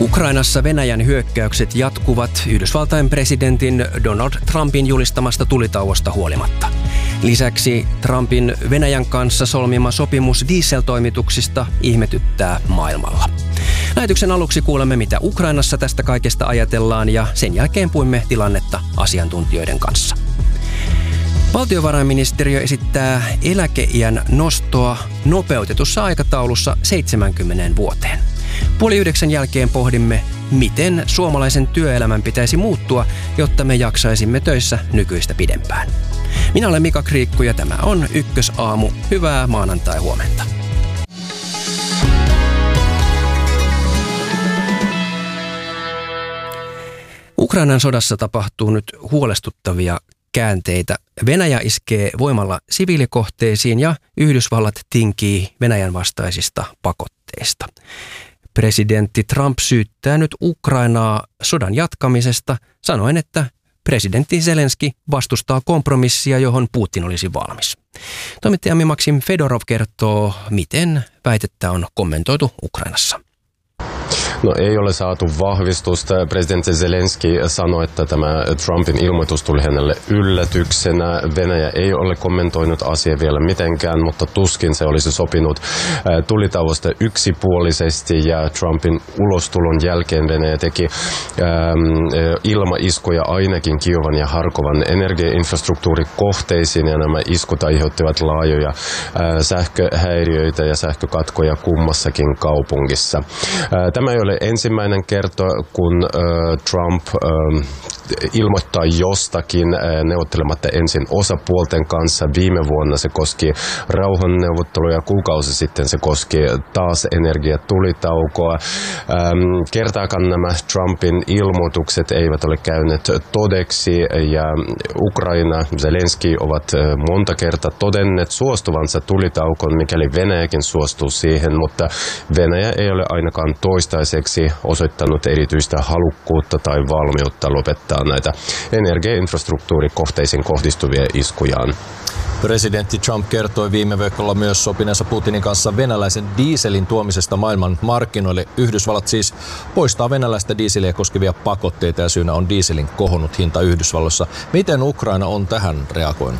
Ukrainassa Venäjän hyökkäykset jatkuvat Yhdysvaltain presidentin Donald Trumpin julistamasta tulitauosta huolimatta. Lisäksi Trumpin Venäjän kanssa solmima sopimus dieseltoimituksista ihmetyttää maailmalla. Lähetyksen aluksi kuulemme, mitä Ukrainassa tästä kaikesta ajatellaan, ja sen jälkeen puimme tilannetta asiantuntijoiden kanssa. Valtiovarainministeriö esittää eläkeiän nostoa nopeutetussa aikataulussa 70 vuoteen. 8:30 jälkeen pohdimme, miten suomalaisen työelämän pitäisi muuttua, jotta me jaksaisimme töissä nykyistä pidempään. Minä olen Mika Kriikku ja tämä on Ykkösaamu. Hyvää maanantai-huomenta. Ukrainan sodassa tapahtuu nyt huolestuttavia käänteitä. Venäjä iskee voimalla siviilikohteisiin ja Yhdysvallat tinkii Venäjän vastaisista pakotteista. Presidentti Trump syyttää nyt Ukrainaa sodan jatkamisesta, sanoen, että presidentti Zelenski vastustaa kompromissia, johon Putin olisi valmis. Toimittajamme Maksim Fedorov kertoo, miten väitettä on kommentoitu Ukrainassa. No ei ole saatu vahvistusta. Presidentti Zelenski sanoi, että tämä Trumpin ilmoitus tuli hänelle yllätyksenä. Venäjä ei ole kommentoinut asiaa vielä mitenkään, mutta tuskin se olisi sopinut tulitauosta yksipuolisesti. Ja Trumpin ulostulon jälkeen Venäjä teki ilmaiskuja ainakin Kiovan ja Harkovan energiainfrastruktuurikohteisiin. Ja nämä iskut aiheuttivat laajoja sähköhäiriöitä ja sähkökatkoja kummassakin kaupungissa. Tämä ei ole ensimmäinen kerta, kun Trump ilmoittaa jostakin neuvottelematta ensin osapuolten kanssa. Viime vuonna se koski rauhanneuvotteluja, kuukausi sitten se koski taas energiatulitaukoa. Kertaakaan nämä Trumpin ilmoitukset eivät ole käyneet todeksi, ja Ukraina, Zelenski ovat monta kertaa todenneet suostuvansa tulitaukoon, mikäli Venäjäkin suostuu siihen, mutta Venäjä ei ole ainakaan toistaiseksi osoittanut erityistä halukkuutta tai valmiutta lopettaa näitä energiainfrastruktuurikohteisiin kohdistuvia iskujaan. Presidentti Trump kertoi viime viikolla myös sopineensa Putinin kanssa venäläisen dieselin tuomisesta maailman markkinoille. Yhdysvallat siis poistaa venäläistä dieseliä koskevia pakotteita ja syynä on dieselin kohonnut hinta Yhdysvalloissa. Miten Ukraina on tähän reagoinut?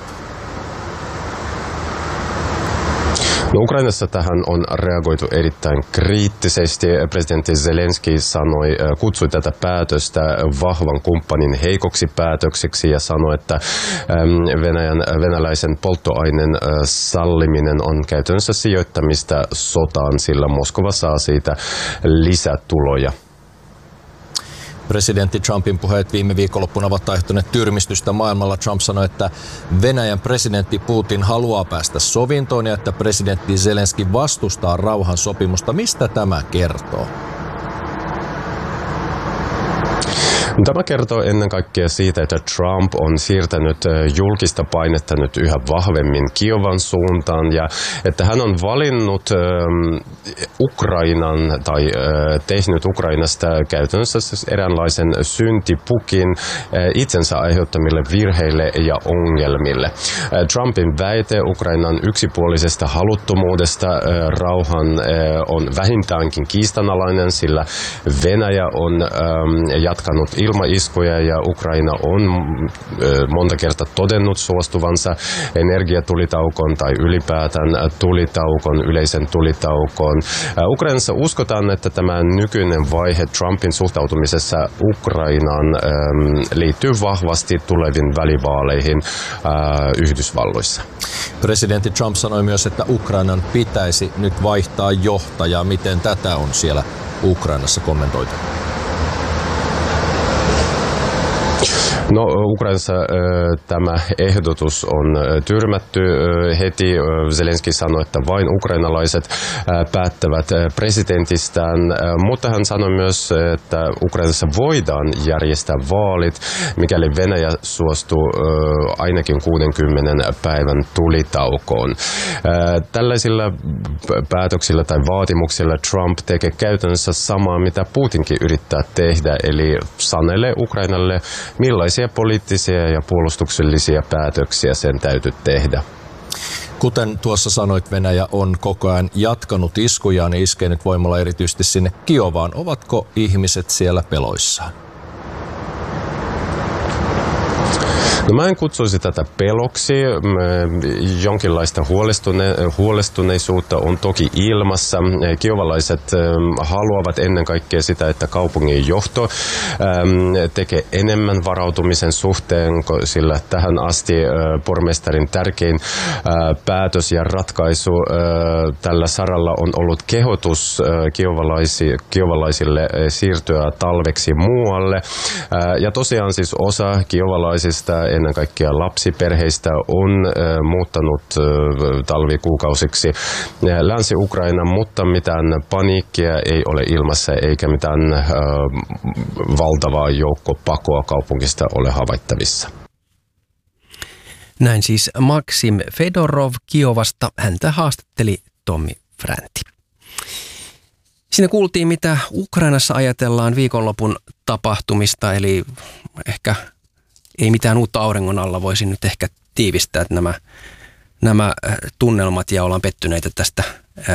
No, Ukrainassa tähän on reagoitu erittäin kriittisesti. Presidentti Zelenski kutsui tätä päätöstä vahvan kumppanin heikoksi päätökseksi ja sanoi, että venäläisen polttoaineen salliminen on käytännössä sijoittamista sotaan, sillä Moskova saa siitä lisätuloja. Presidentti Trumpin puheet viime viikonloppuna ovat aiheuttaneet tyrmistystä maailmalla. Trump sanoi, että Venäjän presidentti Putin haluaa päästä sovintoon ja että presidentti Zelenski vastustaa rauhansopimusta. Mistä tämä kertoo? Tämä kertoo ennen kaikkea siitä, että Trump on siirtänyt julkista painetta nyt yhä vahvemmin Kiovan suuntaan ja että hän on valinnut Ukrainan tai tehnyt Ukrainasta käytännössä eräänlaisen syntipukin itsensä aiheuttamille virheille ja ongelmille. Trumpin väite Ukrainan yksipuolisesta haluttomuudesta rauhan on vähintäänkin kiistanalainen, sillä Venäjä on jatkanut ilmaiskuja ja Ukraina on monta kertaa todennut suostuvansa energiatulitaukoon tai ylipäätään yleisen tulitaukoon. Ukrainassa uskotaan, että tämä nykyinen vaihe Trumpin suhtautumisessa Ukrainaan liittyy vahvasti tuleviin välivaaleihin Yhdysvalloissa. Presidentti Trump sanoi myös, että Ukrainan pitäisi nyt vaihtaa johtajaa. Miten tätä on siellä Ukrainassa kommentoitu? No, Ukrainassa tämä ehdotus on tyrmätty heti. Zelenski sanoi, että vain ukrainalaiset päättävät presidentistään, mutta hän sanoi myös, että Ukrainassa voidaan järjestää vaalit, mikäli Venäjä suostuu ainakin 60 päivän tulitaukoon. Tällaisilla päätöksillä tai vaatimuksilla Trump tekee käytännössä samaa, mitä Putinkin yrittää tehdä, eli sanelee Ukrainalle, millaisia poliittisia ja puolustuksellisia päätöksiä sen täytyy tehdä. Kuten tuossa sanoit, Venäjä on koko ajan jatkanut iskujaan ja iskenyt voimalla erityisesti sinne Kiovaan. Ovatko ihmiset siellä peloissaan? No mä en kutsuisi tätä peloksi. Jonkinlaista huolestuneisuutta on toki ilmassa. Kiovalaiset haluavat ennen kaikkea sitä, että kaupungin johto tekee enemmän varautumisen suhteen, sillä tähän asti pormestarin tärkein päätös ja ratkaisu tällä saralla on ollut kehotus kiovalaisille siirtyä talveksi muualle. Ja tosiaan siis osa kiovalaisista, ennen kaikkea lapsiperheistä, on muuttanut talvikuukausiksi Länsi-Ukraina, mutta mitään paniikkia ei ole ilmassa eikä mitään valtavaa joukkopakoa kaupungista ole havaittavissa. Näin siis Maksim Fedorov Kiovasta. Häntä haastatteli Tommi Fränti. Siinä kuultiin, mitä Ukrainassa ajatellaan viikonlopun tapahtumista, eli ehkä ei mitään uutta auringon alla, voisin nyt ehkä tiivistää, että nämä tunnelmat, ja ollaan pettyneitä tästä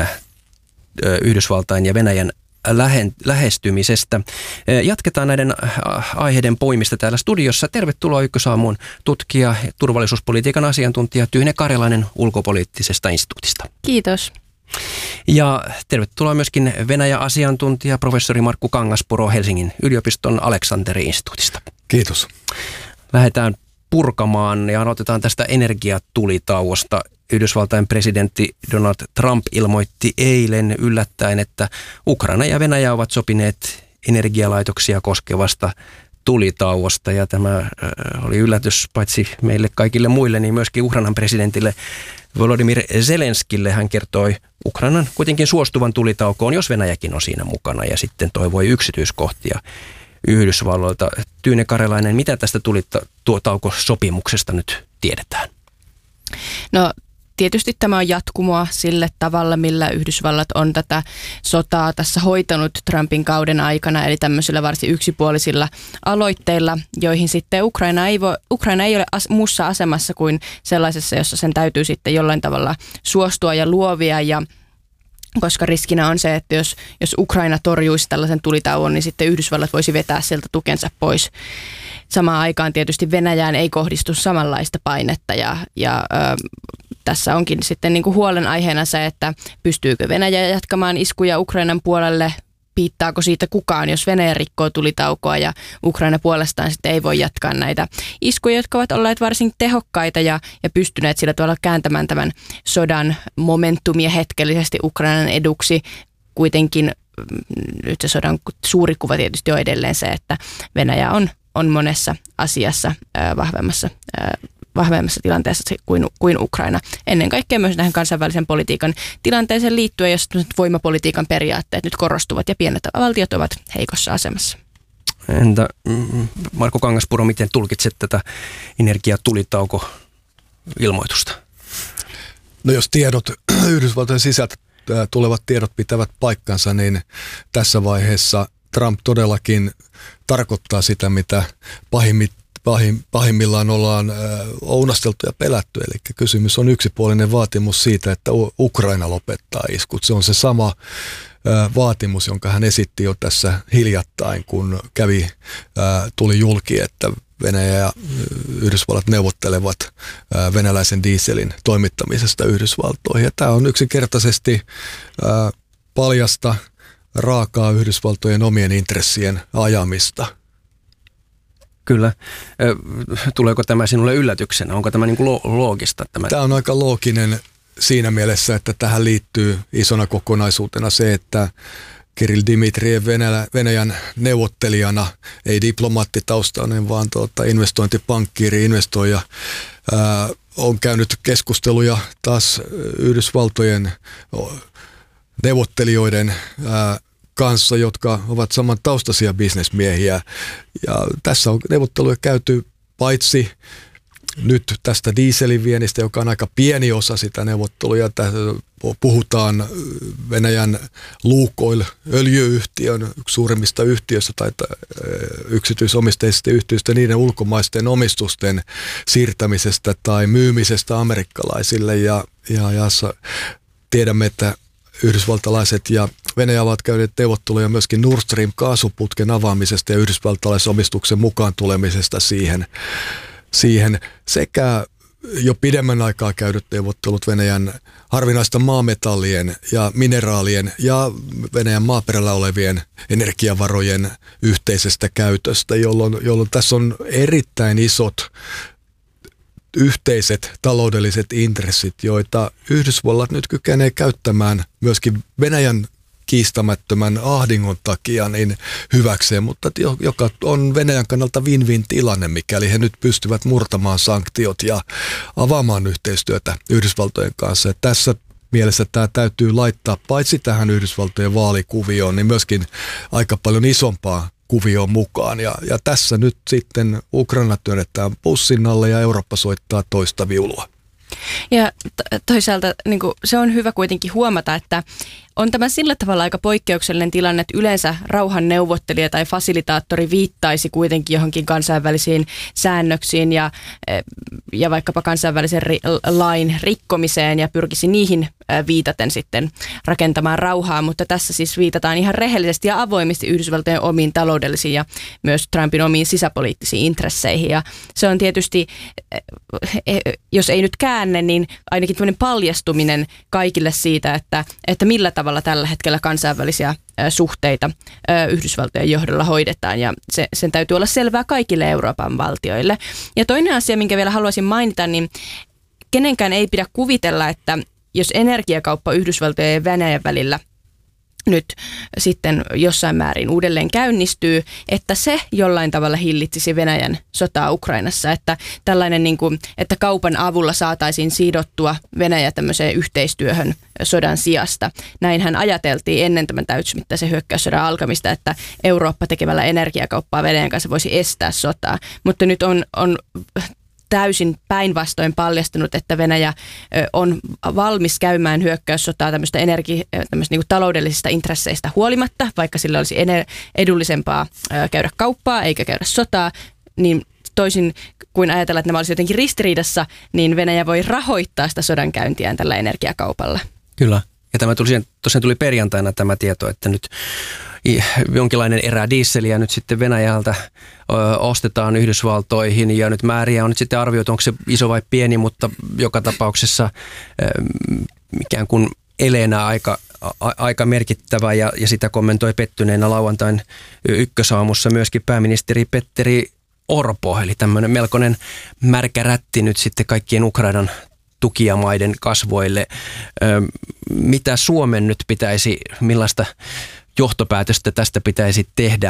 Yhdysvaltain ja Venäjän lähestymisestä. Jatketaan näiden aiheiden poimista täällä studiossa. Tervetuloa Ykkösaamuun tutkija, turvallisuuspolitiikan asiantuntija Tyyne Karjalainen Ulkopoliittisesta instituutista. Kiitos. Ja tervetuloa myöskin Venäjä-asiantuntija professori Markku Kangaspuro Helsingin yliopiston Aleksanteri-instituutista. Kiitos. Lähdetään purkamaan ja aloitetaan tästä energiatulitauosta. Yhdysvaltain presidentti Donald Trump ilmoitti eilen yllättäen, että Ukraina ja Venäjä ovat sopineet energialaitoksia koskevasta tulitauosta. Ja tämä oli yllätys paitsi meille kaikille muille, niin myöskin Ukrainan presidentille Volodymyr Zelenskille. Hän kertoi Ukrainan kuitenkin suostuvan tulitaukoon, jos Venäjäkin on siinä mukana, ja sitten toivoi yksityiskohtia Yhdysvalloilta. Tyyne Karjalainen, mitä tästä tulitaukosopimuksesta nyt tiedetään? No tietysti tämä on jatkumoa sille tavalla, millä Yhdysvallat on tätä sotaa tässä hoitanut Trumpin kauden aikana, eli tämmöisillä varsin yksipuolisilla aloitteilla, joihin sitten Ukraina ei ole muussa asemassa kuin sellaisessa, jossa sen täytyy sitten jollain tavalla suostua ja luovia, ja koska riskinä on se, että jos Ukraina torjuisi tällaisen tulitauon, niin sitten Yhdysvallat voisi vetää sieltä tukensa pois. Samaan aikaan tietysti Venäjään ei kohdistu samanlaista painetta, ja tässä onkin sitten niin kuin huolenaiheena se, että pystyykö Venäjä jatkamaan iskuja Ukrainan puolelle, piittaako siitä kukaan, jos Venäjä rikkoo tulitaukoa ja Ukraina puolestaan sitten ei voi jatkaa näitä iskuja, jotka ovat olleet varsin tehokkaita ja pystyneet sillä tavalla kääntämään tämän sodan momentumia hetkellisesti Ukrainan eduksi. Kuitenkin nyt se sodan suuri kuva tietysti on edelleen se, että Venäjä on monessa asiassa vahvemmassa tilanteessa kuin Ukraina. Ennen kaikkea myös tähän kansainvälisen politiikan tilanteeseen liittyen, jos voimapolitiikan periaatteet nyt korostuvat ja pienet valtiot ovat heikossa asemassa. Entä Markku Kangaspuro, miten tulkitset tätä energiatulitauko-ilmoitusta? No jos tiedot Yhdysvaltojen sisältä tulevat tiedot pitävät paikkansa, niin tässä vaiheessa Trump todellakin tarkoittaa sitä, mitä pahimmillaan ollaan ounasteltu ja pelätty. Eli kysymys on yksipuolinen vaatimus siitä, että Ukraina lopettaa iskut. Se on se sama vaatimus, jonka hän esitti jo tässä hiljattain, kun tuli julki, että Venäjä ja Yhdysvallat neuvottelevat venäläisen dieselin toimittamisesta Yhdysvaltoihin. Ja tämä on yksinkertaisesti paljasta, raakaa Yhdysvaltojen omien intressien ajamista. Kyllä. Tuleeko tämä sinulle yllätyksenä? Onko tämä niin kuin loogista? Tämä on aika looginen siinä mielessä, että tähän liittyy isona kokonaisuutena se, että Kirill Dmitrijev Venäjän neuvottelijana, ei diplomaattitaustainen, vaan investointipankkiiri, investoija, on käynyt keskusteluja taas Yhdysvaltojen neuvottelijoiden kanssa, jotka ovat saman taustaisia bisnesmiehiä. Ja tässä on neuvotteluja käyty paitsi nyt tästä dieselin viennistä, joka on aika pieni osa sitä neuvotteluja. Puhutaan Venäjän Lukoil öljy-yhtiön suurimmista yhtiöistä tai yksityisomisteisista yhtiöistä, niiden ulkomaisten omistusten siirtämisestä tai myymisestä amerikkalaisille. Ja tiedämme, että yhdysvaltalaiset ja Venäjä ovat käyneet neuvotteluja myöskin Nord Stream kaasuputken avaamisesta ja yhdysvaltalaisomistuksen mukaan tulemisesta siihen sekä jo pidemmän aikaa käydyt neuvottelut Venäjän harvinaista maametallien ja mineraalien ja Venäjän maaperällä olevien energiavarojen yhteisestä käytöstä, jolloin tässä on erittäin isot yhteiset taloudelliset intressit, joita Yhdysvallat nyt kykenee käyttämään myöskin Venäjän kiistämättömän ahdingon takia niin hyväkseen, mutta joka on Venäjän kannalta win-win tilanne, mikäli he nyt pystyvät murtamaan sanktiot ja avaamaan yhteistyötä Yhdysvaltojen kanssa. Ja tässä mielessä tämä täytyy laittaa paitsi tähän Yhdysvaltojen vaalikuvioon, niin myöskin aika paljon isompaa kuvioon mukaan. Ja tässä nyt sitten Ukraina työnnetään pussin alle ja Eurooppa soittaa toista viulua. Ja toisaalta niin kuin, se on hyvä kuitenkin huomata, että on tämä sillä tavalla aika poikkeuksellinen tilanne, että yleensä rauhanneuvottelija tai fasilitaattori viittaisi kuitenkin johonkin kansainvälisiin säännöksiin ja vaikkapa kansainvälisen lain rikkomiseen ja pyrkisi niihin viitaten sitten rakentamaan rauhaa, mutta tässä siis viitataan ihan rehellisesti ja avoimesti Yhdysvaltojen omiin taloudellisiin ja myös Trumpin omiin sisäpoliittisiin intresseihin. Ja se on tietysti, jos ei nyt käänne, niin ainakin tämmöinen paljastuminen kaikille siitä, että millä tavalla tällä hetkellä kansainvälisiä suhteita Yhdysvaltojen johdolla hoidetaan, ja sen täytyy olla selvää kaikille Euroopan valtioille. Ja toinen asia, minkä vielä haluaisin mainita, niin kenenkään ei pidä kuvitella, että jos energiakauppa Yhdysvaltojen ja Venäjän välillä nyt sitten jossain määrin uudelleen käynnistyy, että se jollain tavalla hillitsisi Venäjän sotaa Ukrainassa, että tällainen niin kuin, että kaupan avulla saataisiin sidottua Venäjä tämmöiseen yhteistyöhön sodan sijasta. Näinhän ajateltiin ennen tämän täysimittaisen hyökkäyssodan alkamista, että Eurooppa tekemällä energiakauppaa Venäjän kanssa voisi estää sotaa, mutta nyt on täysin päinvastoin paljastunut, että Venäjä on valmis käymään hyökkäyssotaa tämmöistä niin kuin taloudellisista intresseistä huolimatta, vaikka sillä olisi edullisempaa käydä kauppaa eikä käydä sotaa, niin toisin kuin ajatella, että nämä olisi jotenkin ristiriidassa, niin Venäjä voi rahoittaa sitä sodankäyntiään tällä energiakaupalla. Kyllä. Ja tämä tosiaan tuli perjantaina tämä tieto, että nyt jonkinlainen erä dieseliä nyt sitten Venäjältä ostetaan Yhdysvaltoihin, ja nyt määriä on nyt sitten arvioitu, onko se iso vai pieni, mutta joka tapauksessa ikään kuin eleenä aika merkittävä, ja sitä kommentoi pettyneenä lauantain ykkösaamussa myöskin pääministeri Petteri Orpo, eli tämmöinen melkoinen märkä rätti nyt sitten kaikkien Ukrainan tukijamaiden kasvoille. Mitä Suomen nyt pitäisi, millaista johtopäätöstä tästä pitäisi tehdä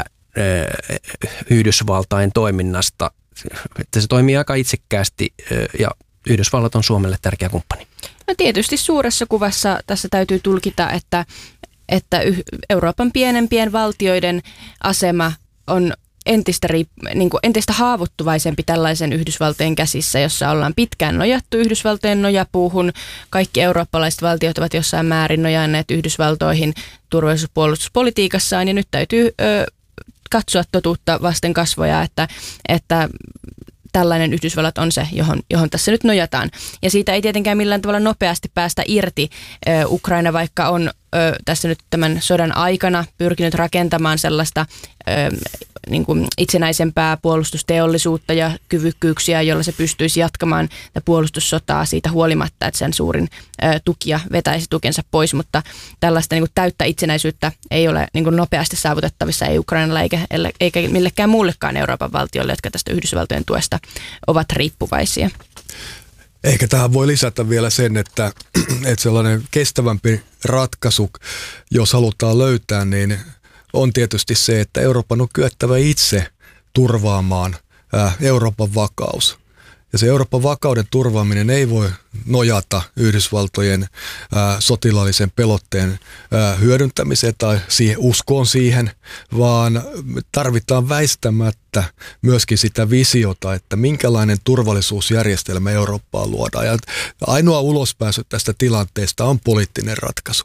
Yhdysvaltain toiminnasta, että se toimii aika itsekkäästi ja Yhdysvallat on Suomelle tärkeä kumppani? No tietysti suuressa kuvassa tässä täytyy tulkita, että Euroopan pienempien valtioiden asema on entistä haavoittuvaisempi tällaisen Yhdysvaltojen käsissä, jossa ollaan pitkään nojattu Yhdysvaltojen nojapuuhun. Kaikki eurooppalaiset valtiot ovat jossain määrin nojanneet Yhdysvaltoihin turvallisuus- ja puolustuspolitiikassaan, ja nyt täytyy katsoa totuutta vasten kasvoja, että tällainen Yhdysvallat on se, johon tässä nyt nojataan. Ja siitä ei tietenkään millään tavalla nopeasti päästä irti. Ukraina vaikka on tässä nyt tämän sodan aikana pyrkinyt rakentamaan sellaista niin kuin itsenäisempää puolustusteollisuutta ja kyvykkyyksiä, jolla se pystyisi jatkamaan puolustussotaa siitä huolimatta, että sen suurin tukija vetäisi tukensa pois, mutta tällaista niin kuin täyttä itsenäisyyttä ei ole niin kuin nopeasti saavutettavissa, ei Ukrainalla eikä millekään muullekaan Euroopan valtiolle, jotka tästä Yhdysvaltojen tuesta ovat riippuvaisia. Ehkä tähän voi lisätä vielä sen, että sellainen kestävämpi ratkaisu, jos halutaan löytää, niin on tietysti se, että Euroopan on kyettävä itse turvaamaan Euroopan vakaus. Ja se Euroopan vakauden turvaaminen ei voi nojata Yhdysvaltojen sotilaallisen pelotteen hyödyntämiseen tai uskoon siihen, vaan tarvitaan väistämättä myöskin sitä visiota, että minkälainen turvallisuusjärjestelmä Eurooppaan luodaan. Ja ainoa ulospääsy tästä tilanteesta on poliittinen ratkaisu.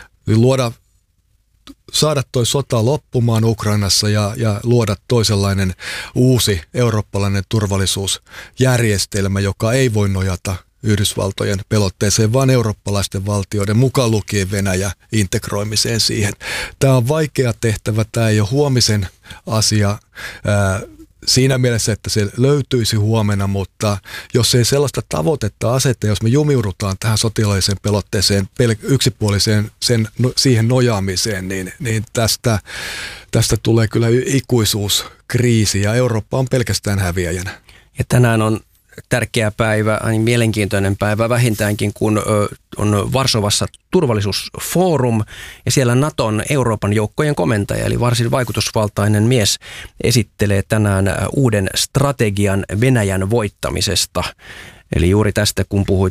Saada toi sota loppumaan Ukrainassa ja luoda toisenlainen uusi eurooppalainen turvallisuusjärjestelmä, joka ei voi nojata Yhdysvaltojen pelotteeseen, vaan eurooppalaisten valtioiden mukaan lukien Venäjä integroimiseen siihen. Tämä on vaikea tehtävä, tämä ei ole huomisen asia siinä mielessä, että se löytyisi huomenna, mutta jos ei sellaista tavoitetta aseta, jos me jumiudutaan tähän sotilaalliseen pelotteeseen, yksipuoliseen siihen nojaamiseen, niin tästä tulee kyllä ikuisuuskriisi ja Eurooppa on pelkästään häviäjänä. Ja tänään on tärkeä päivä, mielenkiintoinen päivä vähintäänkin, kun on Varsovassa turvallisuusfoorum ja siellä Naton Euroopan joukkojen komentaja, eli varsin vaikutusvaltainen mies, esittelee tänään uuden strategian Venäjän voittamisesta. Eli juuri tästä, kun puhuit,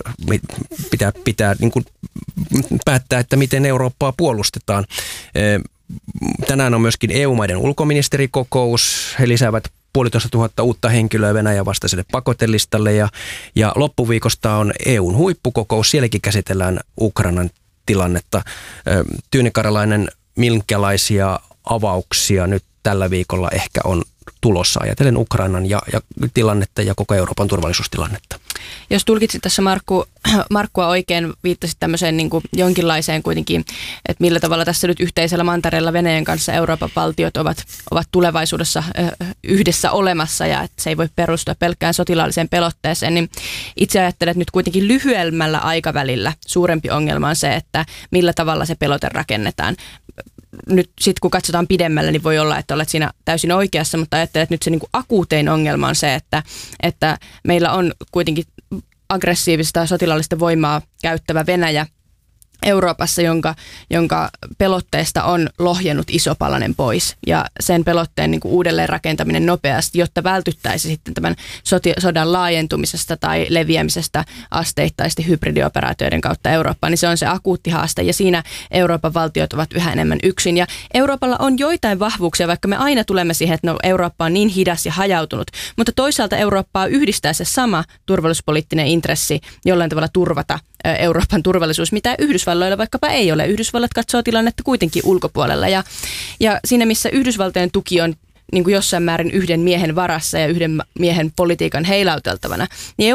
pitää niin kuin päättää, että miten Eurooppaa puolustetaan. Tänään on myöskin EU-maiden ulkoministerikokous. He lisäävät 1,5 uutta henkilöä Venäjän vastaiselle pakotelistalle ja loppuviikosta on EUn huippukokous. Sielläkin käsitellään Ukrainan tilannetta. Tyyni Karjalainen, minkälaisia avauksia nyt tällä viikolla ehkä on tulossa ajatellen Ukrainan ja tilannetta ja koko Euroopan turvallisuustilannetta? Jos tulkitsit tässä Markkua oikein, viittasit tämmöiseen niin kuin jonkinlaiseen kuitenkin, että millä tavalla tässä nyt yhteisellä mantereella Venäjän kanssa Euroopan valtiot ovat tulevaisuudessa yhdessä olemassa ja että se ei voi perustua pelkkään sotilaalliseen pelotteeseen, niin itse ajattelen, että nyt kuitenkin lyhyemmällä aikavälillä suurempi ongelma on se, että millä tavalla se pelote rakennetaan. Nyt sitten kun katsotaan pidemmälle, niin voi olla, että olet siinä täysin oikeassa, mutta ajattelen, että nyt se niin kuin akuutein ongelma on se, että meillä on kuitenkin aggressiivista sotilaallista voimaa käyttävä Venäjä Euroopassa, jonka pelotteesta on lohjennut iso palanen pois. Ja sen pelotteen niin kuin uudelleen rakentaminen nopeasti, jotta vältyttäisi sitten tämän sodan laajentumisesta tai leviämisestä asteittaisesti hybridioperaatioiden kautta Eurooppaan, niin se on se akuutti haaste. Ja siinä Euroopan valtiot ovat yhä enemmän yksin. Ja Euroopalla on joitain vahvuuksia, vaikka me aina tulemme siihen, että Eurooppa on niin hidas ja hajautunut. Mutta toisaalta Eurooppaa yhdistää se sama turvallisuuspoliittinen intressi jollain tavalla turvata Euroopan turvallisuus, mitä Yhdysvalloilla vaikkapa ei ole. Yhdysvallat katsoo tilannetta kuitenkin ulkopuolella ja siinä missä Yhdysvaltojen tuki on niin kuin jossain määrin yhden miehen varassa ja yhden miehen politiikan heilauteltavana, niin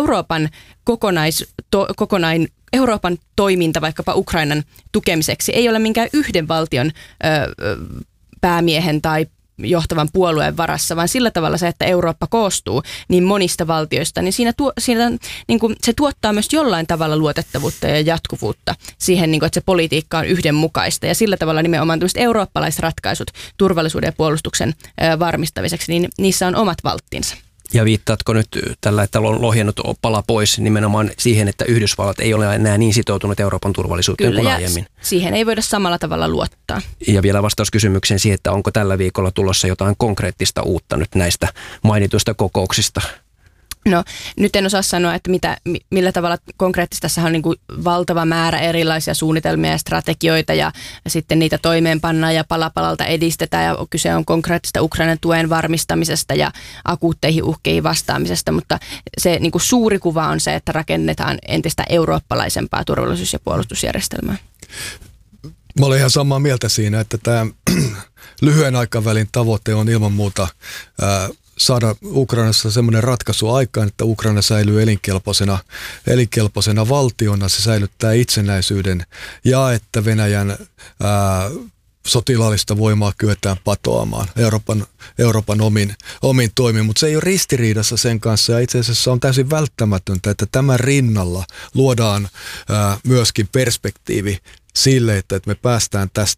Euroopan toiminta vaikkapa Ukrainan tukemiseksi ei ole minkään yhden valtion päämiehen tai johtavan puolueen varassa, vaan sillä tavalla se, että Eurooppa koostuu niin monista valtioista, niin siinä niin kuin se tuottaa myös jollain tavalla luotettavuutta ja jatkuvuutta siihen, niin kuin, että se politiikka on yhdenmukaista ja sillä tavalla nimenomaan eurooppalaiset ratkaisut turvallisuuden ja puolustuksen varmistamiseksi, niin niissä on omat valttinsa. Ja viittaatko nyt tällä, että on lohjennut pala pois nimenomaan siihen, että Yhdysvallat ei ole enää niin sitoutunut Euroopan turvallisuuteen kuin aiemmin? Siihen ei voida samalla tavalla luottaa. Ja vielä vastaus kysymykseen siihen, että onko tällä viikolla tulossa jotain konkreettista uutta nyt näistä mainituista kokouksista? No nyt en osaa sanoa, että millä tavalla konkreettisesti tässä on niin kuin valtava määrä erilaisia suunnitelmia ja strategioita ja sitten niitä toimeenpannaan ja palapalalta edistetään ja kyse on konkreettista Ukrainan tuen varmistamisesta ja akuutteihin uhkeihin vastaamisesta, mutta se niin kuin suuri kuva on se, että rakennetaan entistä eurooppalaisempaa turvallisuus- ja puolustusjärjestelmää. Mä olen ihan samaa mieltä siinä, että tämä lyhyen aikavälin tavoite on ilman muuta saada Ukrainassa semmoinen ratkaisu aikaan, että Ukraina säilyy elinkelpoisena valtiona, se säilyttää itsenäisyyden ja että Venäjän sotilaallista voimaa kyetään patoamaan Euroopan omin toimiin, mutta se ei ole ristiriidassa sen kanssa ja itse asiassa on täysin välttämätöntä, että tämän rinnalla luodaan myöskin perspektiivi sille, että me päästään tästä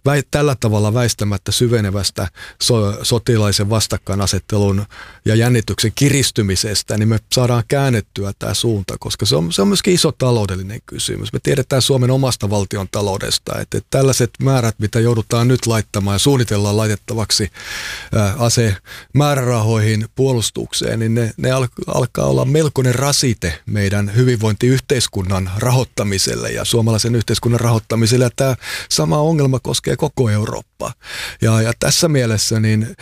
tällä tavalla väistämättä syvenevästä sotilaisen vastakkainasettelun ja jännityksen kiristymisestä, niin me saadaan käännettyä tämä suunta, koska se on myöskin iso taloudellinen kysymys. Me tiedetään Suomen omasta valtion taloudesta, että tällaiset määrät, mitä joudutaan nyt laittamaan ja suunnitellaan laitettavaksi asemäärärahoihin puolustukseen, niin ne alkaa olla melkoinen rasite meidän hyvinvointiyhteiskunnan rahoittamiselle ja suomalaisen yhteiskunnan rahoittamiselle. Ja tämä sama ongelma koskee koko Eurooppaa. Ja tässä mielessä niin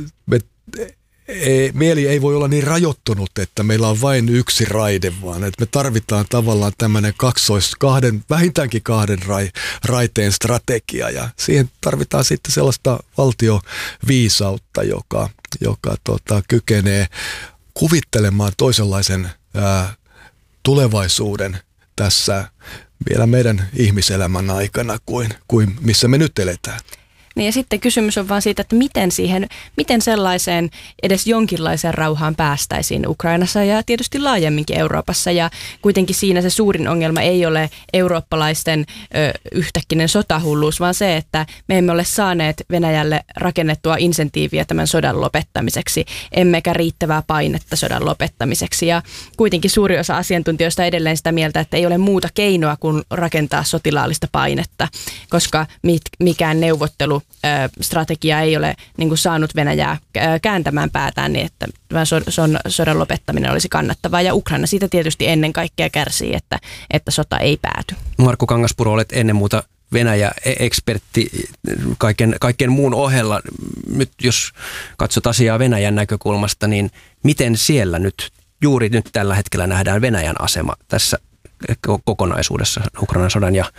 mieli ei voi olla niin rajoittunut, että meillä on vain yksi raide, vaan että me tarvitaan tavallaan tämmöinen vähintäänkin kahden raiteen strategia, ja siihen tarvitaan sitten sellaista valtioviisautta, joka kykenee kuvittelemaan toisenlaisen tulevaisuuden tässä vielä meidän ihmiselämän aikana kuin missä me nyt eletään. Niin ja sitten kysymys on vaan siitä, että miten sellaiseen edes jonkinlaiseen rauhaan päästäisiin Ukrainassa ja tietysti laajemminkin Euroopassa. Ja kuitenkin siinä se suurin ongelma ei ole eurooppalaisten yhtäkkinen sotahulluus, vaan se, että me emme ole saaneet Venäjälle rakennettua insentiiviä tämän sodan lopettamiseksi, emmekä riittävää painetta sodan lopettamiseksi. Ja kuitenkin suuri osa asiantuntijoista edelleen sitä mieltä, että ei ole muuta keinoa kuin rakentaa sotilaallista painetta, koska mikään neuvottelustrategia ei ole niin kuin saanut Venäjää kääntämään päätään niin, että sodan lopettaminen olisi kannattavaa. Ja Ukraina siitä tietysti ennen kaikkea kärsii, että sota ei pääty. Markku Kangaspuro, olet ennen muuta Venäjä-ekspertti kaiken muun ohella. Nyt jos katsot asiaa Venäjän näkökulmasta, niin miten siellä juuri nyt tällä hetkellä nähdään Venäjän asema tässä kokonaisuudessa Ukrainan sodan ja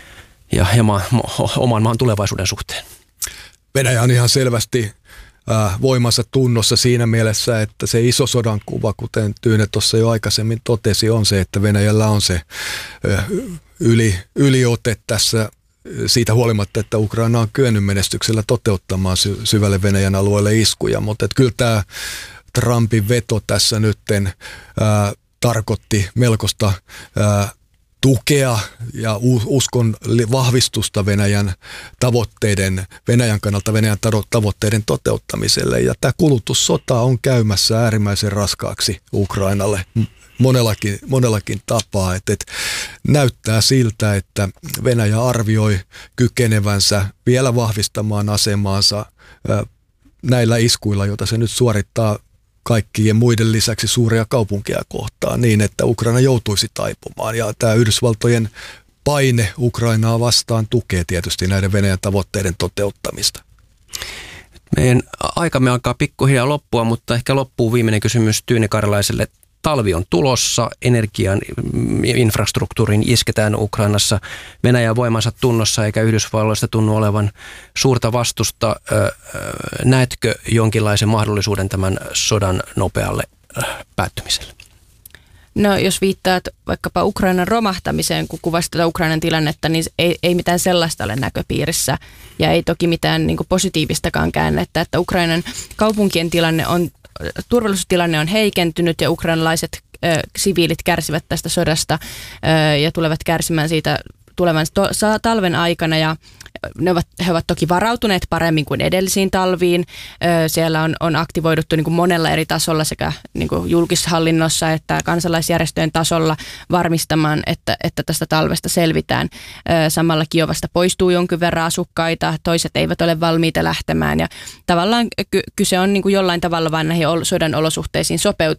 oman maan tulevaisuuden suhteen? Venäjä on ihan selvästi voimansa tunnossa siinä mielessä, että se iso sodan kuva, kuten Tyyne tuossa jo aikaisemmin totesi, on se, että Venäjällä on se yliote tässä siitä huolimatta, että Ukraina on kyennyt menestyksellä toteuttamaan syvälle Venäjän alueelle iskuja, mutta kyllä tämä Trumpin veto tässä nytten tarkoitti melkoista tukea ja uskon vahvistusta Venäjän kannalta Venäjän tavoitteiden toteuttamiselle. Ja tämä kulutussota on käymässä äärimmäisen raskaaksi Ukrainalle monellakin tapaa. Et näyttää siltä, että Venäjä arvioi kykenevänsä vielä vahvistamaan asemaansa näillä iskuilla, joita se nyt suorittaa kaikkien muiden lisäksi suuria kaupunkeja kohtaan niin, että Ukraina joutuisi taipumaan. Ja tämä Yhdysvaltojen paine Ukrainaa vastaan tukee tietysti näiden Venäjän tavoitteiden toteuttamista. Meidän aikamme alkaa pikkuhiljaa loppua, mutta ehkä loppuu viimeinen kysymys Tyyne Karjalaiselle. Talvi on tulossa, energian infrastruktuuriin isketään Ukrainassa. Venäjän voimansa tunnossa eikä Yhdysvalloista tunnu olevan suurta vastusta. Näetkö jonkinlaisen mahdollisuuden tämän sodan nopealle päättymiselle? No jos viittaat vaikkapa Ukrainan romahtamiseen, kun kuvasit tätä Ukrainan tilannetta, niin ei mitään sellaista ole näköpiirissä. Ja ei toki mitään niin kuin positiivistakaan käännettä, että Ukrainan kaupunkien turvallisuustilanne on heikentynyt ja ukrainalaiset siviilit kärsivät tästä sodasta ja tulevat kärsimään siitä tulevan talven aikana ja he ovat toki varautuneet paremmin kuin edellisiin talviin. Siellä on aktivoiduttu niin kuin monella eri tasolla sekä niin kuin julkishallinnossa että kansalaisjärjestöjen tasolla varmistamaan, että tästä talvesta selvitään. Samalla Kiovasta poistuu jonkin verran asukkaita, toiset eivät ole valmiita lähtemään ja tavallaan kyse on niin kuin jollain tavalla vain näihin sodan olosuhteisiin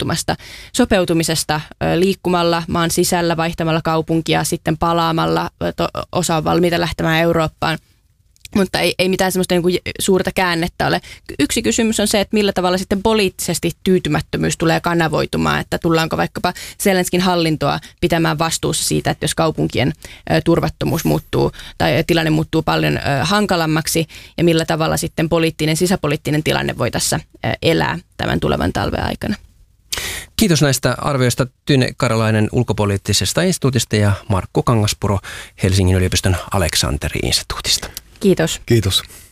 sopeutumisesta liikkumalla maan sisällä, vaihtamalla kaupunkia, sitten palaamalla, osa on valmiita lähtemään Eurooppaan. Mutta ei mitään semmoista niin kuin suurta käännettä ole. Yksi kysymys on se, että millä tavalla sitten poliittisesti tyytymättömyys tulee kanavoitumaan, että tullaanko vaikkapa Zelenskin hallintoa pitämään vastuussa siitä, että jos kaupunkien turvattomuus muuttuu tai tilanne muuttuu paljon hankalammaksi ja millä tavalla sitten sisäpoliittinen tilanne voi tässä elää tämän tulevan talven aikana. Kiitos näistä arvioista Tyyne Karjalainen ulkopoliittisesta instituutista ja Markku Kangaspuro Helsingin yliopiston Aleksanteri-instituutista. Kiitos. Kiitos.